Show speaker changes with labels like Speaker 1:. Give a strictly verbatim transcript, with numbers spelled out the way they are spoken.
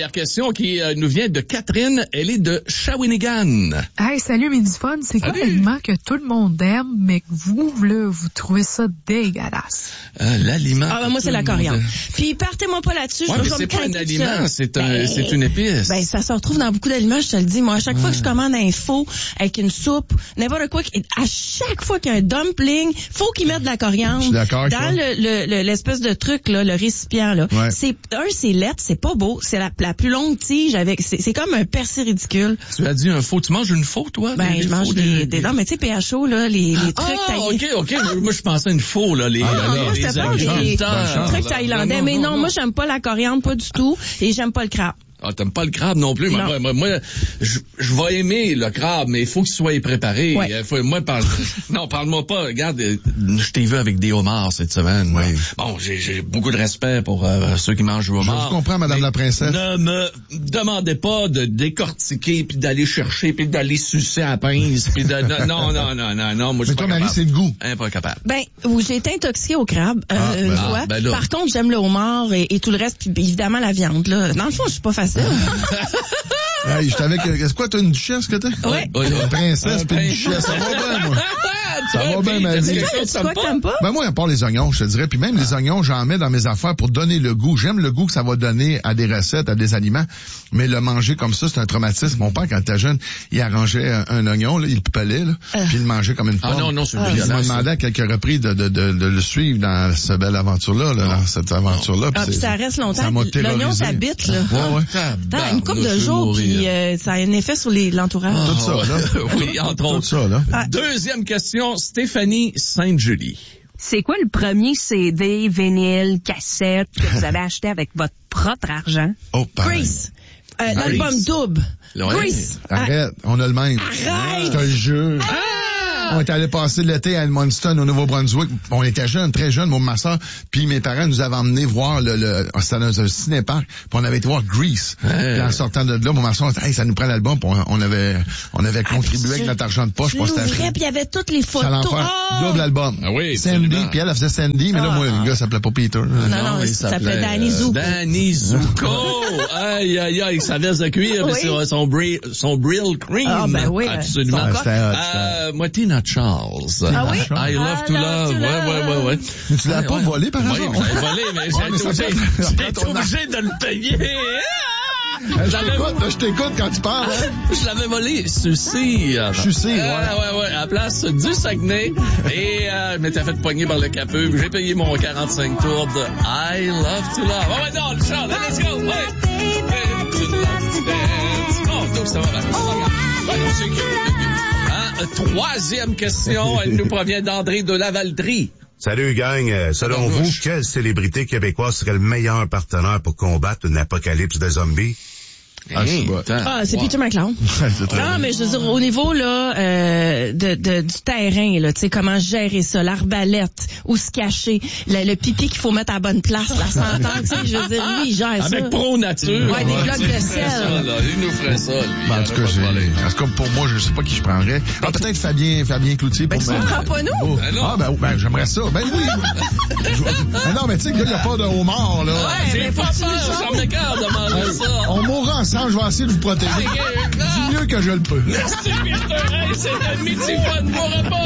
Speaker 1: première question qui euh, nous vient de Catherine. Elle est de Shawinigan.
Speaker 2: Hey, salut Midifun. C'est quoi l'aliment que tout le monde aime, mais que vous, là, vous trouvez ça dégueulasse?
Speaker 1: Euh, l'aliment.
Speaker 3: Ah, ben moi, c'est la coriandre. Puis, partez-moi pas là-dessus.
Speaker 1: Ouais,
Speaker 3: je
Speaker 1: mais
Speaker 3: vais
Speaker 1: c'est
Speaker 3: me
Speaker 1: pas un
Speaker 3: craquer
Speaker 1: aliment, c'est, un,
Speaker 3: ben,
Speaker 1: c'est une épice.
Speaker 3: Ben, ça se retrouve dans beaucoup d'aliments, je te le dis. Moi, à chaque ouais. fois que je commande un faux avec une soupe, n'importe quoi, à chaque fois qu'il y a un dumpling, faut qu'ils mettent de la coriandre.
Speaker 4: Je suis d'accord.
Speaker 3: Dans le, le, le, l'espèce de truc, là, le récipient, là. Ouais. C'est, un, c'est laid, c'est pas beau. C'est la, la plus longue tige avec, c'est, c'est comme un persil ridicule.
Speaker 1: Tu as dit un faux. Tu manges une faux, toi?
Speaker 3: Ben,
Speaker 1: des,
Speaker 3: je
Speaker 1: des
Speaker 3: mange
Speaker 1: faux,
Speaker 3: des,
Speaker 1: des,
Speaker 3: des, non, mais tu sais, P H O, là, les, les trucs
Speaker 1: ah,
Speaker 3: taillés.
Speaker 1: ok, ok. Moi, je pensais une faux, là, les,
Speaker 3: ah,
Speaker 1: les,
Speaker 3: non,
Speaker 1: les,
Speaker 3: moi, je te parle des, des trucs thaïlandais. Mais non, moi, j'aime pas la coriandre, pas du tout. Et j'aime pas le crabe.
Speaker 1: Ah, t'aimes pas le crabe non plus?
Speaker 3: Non.
Speaker 1: Moi, moi, moi je, je vais aimer le crabe, mais il faut qu'il soit préparé.
Speaker 3: Ouais.
Speaker 1: Faut, moi, parle, non, parle-moi pas. Regarde, je t'ai vu avec des homards cette semaine.
Speaker 4: Oui.
Speaker 1: Bon, j'ai, j'ai beaucoup de respect pour euh, ceux qui mangent du homard.
Speaker 4: Je comprends, Madame la Princesse.
Speaker 1: Ne me demandez pas de décortiquer, puis d'aller chercher, puis d'aller sucer à la pince, puis de... Non, non, non, non, non. Moi, je
Speaker 4: mais toi, Marie, c'est le goût.
Speaker 1: Hein, pas capable.
Speaker 3: Ben, où j'ai été intoxiquée au crabe, euh,
Speaker 4: ah, ben,
Speaker 3: une
Speaker 1: ah,
Speaker 3: fois.
Speaker 1: Ben là.
Speaker 3: Par contre, j'aime le homard et, et tout le reste, puis évidemment la viande, là. Dans le fond, je suis pas facile.
Speaker 4: Hey, j'étais avec, c'est quoi, t'as une duchesse que t'es?
Speaker 3: Ouais.
Speaker 4: ouais. Une princesse pis une duchesse, ça va bien, moi. Ça va bien, ma vie.
Speaker 3: C'est quoi que t'aimes pas?
Speaker 4: Ben, moi, à part les oignons, je te dirais, puis même les oignons, j'en mets dans mes affaires pour donner le goût. J'aime le goût que ça va donner à des recettes, à des aliments, mais le manger comme ça, c'est un traumatisme. Mon père, quand il était jeune, il arrangeait un, un oignon, là, il le pelait, là, euh. puis il le mangeait comme une pomme.
Speaker 1: Ah non, non, c'est
Speaker 4: ah, il m'a demandé à quelques reprises de, de, de, de le suivre dans cette belle aventure-là, là, dans cette aventure-là.
Speaker 3: Ah, puis ça reste longtemps.
Speaker 4: Ça m'a
Speaker 3: l'oignon t'habite, là.
Speaker 4: Ouais, ouais.
Speaker 3: Attends, une couple de jours, puis euh, ça a un effet sur les, l'entourage.
Speaker 4: Ah, tout ça, là.
Speaker 1: Oui, entre autres.
Speaker 4: Tout ça, là.
Speaker 1: Ah. Deuxième question, Stéphanie Sainte-Julie.
Speaker 5: C'est quoi le premier C D, vinyle, cassette que vous avez acheté avec votre propre argent?
Speaker 4: Oh, pareil.
Speaker 3: Grease. Euh, l'album double.
Speaker 1: Ouais.
Speaker 3: Grease.
Speaker 4: Arrête, on a le même.
Speaker 3: Arrête.
Speaker 4: Je te le jure.
Speaker 3: Ah!
Speaker 4: On est allé passer l'été à Edmundston, au Nouveau-Brunswick. On était jeunes, très jeunes, moi et ma soeur. Puis mes parents nous avaient emmenés voir le, le c'était dans un ciné-parc. Puis on avait été voir Grease.
Speaker 1: Hey.
Speaker 4: Puis en sortant de là, mon ma soeur, hey, ça nous prend l'album. Puis on, on avait, on avait
Speaker 3: ah,
Speaker 4: contribué avec notre argent de poche pour
Speaker 3: c'était
Speaker 4: acheter.
Speaker 3: Puis il y avait toutes les photos.
Speaker 4: Oh! Double album.
Speaker 1: Ah oui,
Speaker 4: Sandy.
Speaker 1: absolument.
Speaker 4: Puis elle, elle faisait Sandy, mais là,
Speaker 3: ah.
Speaker 4: moi, le gars s'appelait pas Peter.
Speaker 3: Non, non, il s'appelait Danny Zuko.
Speaker 1: Danny Zuko. Aïe, aïe, aïe, sa veste de cuir, oui. Mais son, bri- son Brill Cream.
Speaker 3: Ah, ben oui.
Speaker 1: Absolument.
Speaker 4: Ah, c'était hot,
Speaker 1: euh, moi, Tina Charles.
Speaker 3: Ah oui?
Speaker 1: I love to love. Ouais, ouais, ouais, ouais.
Speaker 4: Mais tu l'as pas volé, par exemple?
Speaker 1: Oui, je l'ai volé, mais j'ai été obligé, j'ai été obligé de le payer.
Speaker 4: Je t'écoute, je t'écoute quand tu parles. Hein?
Speaker 1: Je l'avais volé, Sucy.
Speaker 4: Sucy, ouais.
Speaker 1: Euh, ouais, ouais, à la place du Saguenay. Et euh, je m'étais fait poigner par le capeux. J'ai payé mon quarante-cinq tours de I love to love. Oh, ouais, non, le chant, let's go. Ouais. Oh, ça va, hein, troisième question, elle nous provient d'André de Lavaltrie.
Speaker 6: Salut gang, euh, selon vous, quelle célébrité québécoise serait le meilleur partenaire pour combattre une apocalypse de zombies?
Speaker 4: Ah,
Speaker 1: Hey,
Speaker 3: ah, c'est wow. Peter McLeod.
Speaker 4: C'est très
Speaker 3: non,
Speaker 4: bien.
Speaker 3: mais je veux dire, au niveau là euh, de, de du terrain, là, tu sais, comment gérer ça, l'arbalète, où se cacher, le, le pipi qu'il faut mettre à la bonne place, la senteur, tu sais, je veux dire, lui, il gère
Speaker 1: Avec
Speaker 3: ça.
Speaker 1: Avec Pro Nature.
Speaker 3: Ouais, des blocs de sel.
Speaker 1: Ça, là, il nous ferait ça, lui.
Speaker 4: Ben, en tout cas, j'ai, en tout cas, pour moi, je sais pas qui je prendrais. Ah, peut-être Fabien, Fabien Cloutier.
Speaker 3: Ben,
Speaker 4: pour
Speaker 3: tu ne prends pas nous?
Speaker 4: Oh.
Speaker 1: Ben non.
Speaker 4: Ah, ben, ben, j'aimerais ça. Ben oui. Ben non, mais tu sais, il n'y a pas de homard, là.
Speaker 3: Ouais,
Speaker 1: j'ai pas peur, j'en ai cœur de manger ça.
Speaker 4: On mourra ensemble, je vais essayer de vous protéger. Du mieux que je le peux.
Speaker 1: Merci, Peter. Hey, c'est un mythique, ne mourra pas.